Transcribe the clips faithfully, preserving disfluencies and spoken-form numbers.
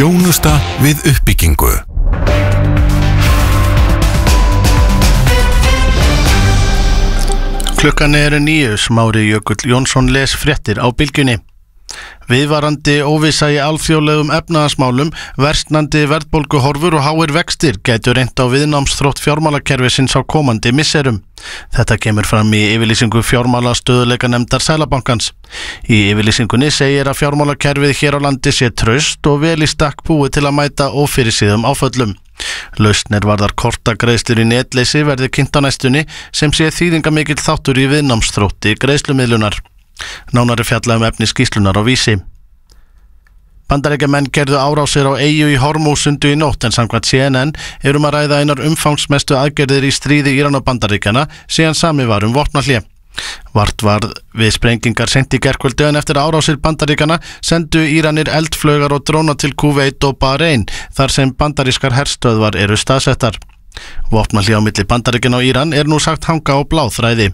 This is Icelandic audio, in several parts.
Þjónusta við uppbyggingu. Klukkan er níu, Smári Jökull Jónsson les fréttir á Bylgjunni. Viðvarandi óvissa í alþjóðlegum efnahagsmálum, versnandi verðbólguhorfur og háir vextir gætu reynt á viðnámsþrótt fjármálakerfisins á komandi misserum. Þetta kemur fram í yfirlýsingu fjármálastöðugleikanefndar Seðlabankans. Í yfirlýsingunni segir að fjármálakerfið hér á landi sé traust og vel í stakk búið til að mæta ófyrirséðum áföllum. Lausnir varðar kortagreiðslur í netleysi verði kynnt á næstunni sem sé þýðingamikill þáttur í viðnámsþrótti greiðslumiðlunar. Nánari fjalla um efni skýrslunar á Vísi. Bandaríkjamenn gerðu árásir á eyju í Hormúsundu í nótt en samkvæmt C N N erum að ræða einar umfangsmestu aðgerðir í stríði Íran og Bandaríkjana síðan samið var um vopnahlé. Vart varð við sprengingar seint í gærkvöldi en eftir árásir Bandaríkjana sendu Íranir eldflaugar og dróna til Kúveit og Bahrein þar sem bandarískar herstöðvar eru staðsettar. Vopnahlé á milli Bandaríkjana og Íran er nú sagt hanga á bláþræði.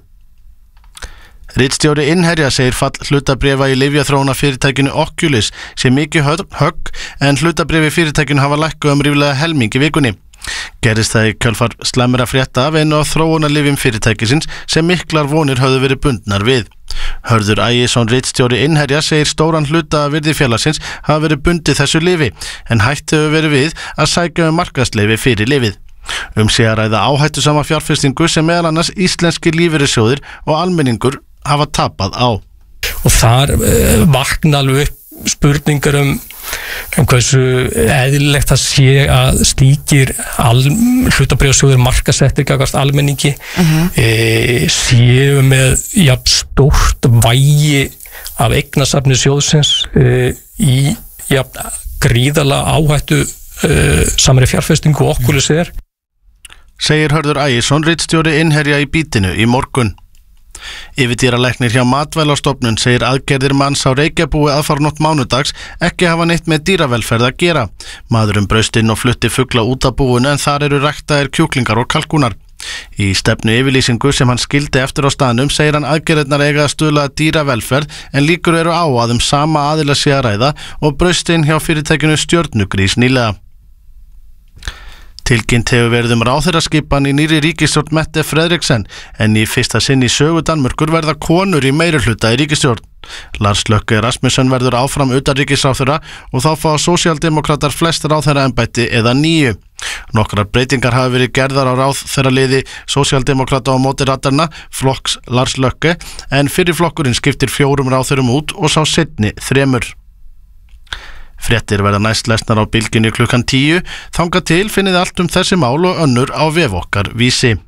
Ritstjóri Innherja segir fall hlutabréfa í lyfjaþróuna fyrirtækinu Oculus sé mikið högg en hlutabréfi fyrirtækinu hafa lækkað um ríflega helming í vikunni. Gerist það í kjölfar slæmra frétta af einu af þróunarlyfjum fyrirtækisins sem miklar vonir höfðu verið bundnar við. Hörður Ægisson ritstjóri Innherja segir stóran hluta af virði félagsins hafa verið bundið þessu lyfi en hætt hefur verið við að sækja um markaðsleyfi fyrir lyfið. Um sé að ræða áhættusama fjárfestingu sem meðal annars íslenski lífeyrissjóðir og almenningur hafa tapað á. Og þar uh, vakna alveg upp spurningar um, um hversu eðlilegt það sé að slíkir hlutabréfasjóðir markasettir gagnvart almenningi uh-huh. e, séu með jafn stórt vægi af eignasafni sjóðsins e, í jafn gríðarlega áhættu e, samri fjárfestingu og Oculus er. Segir Hörður Ægisson, ritstjóri Innherja í Bítinu í morgun. Yfirdýralæknir hjá Matvælastofnun segir aðgerðir manns á Reykjabúi aðfarnótt mánudags ekki hafa neitt með dýravelferð að gera. Maðurinn braust inn og flutti fugla út af búinu en þar eru ræktaðir kjúklingar og kalkúnar. Í stefnu yfirlýsingu sem hann skildi eftir á staðnum segir hann aðgerðirnar eiga að stuðla að dýravelferð en líkur eru á að um sama aðila sé að ræða og braust inn hjá fyrirtækinu Stjörnugrís nýlega. Tilkynnt hefur verið um ráðherraskipan í nýrri ríkisstjórn Mette Frederiksen en í fyrsta sinn í sögu Danmerkur verða konur í meirihluta í ríkisstjórn. Lars Løkke Rasmussen verður áfram utanríkisráðherra og þá fá sósíaldemókratar flest ráðherraembætti eða níu. Nokkrar breytingar hafa verið gerðar á ráðherraliði sósíaldemókrata og mótiratarna, flokks Lars Løkke, en fyrri flokkurinn skiptir fjórum ráðherrum út og sá seinni þremur. Fréttir verða næst lesnar á Bylgjunni klukkan tíu. Þangað til finnið allt um þessi mál og önnur á vef okkar Vísi.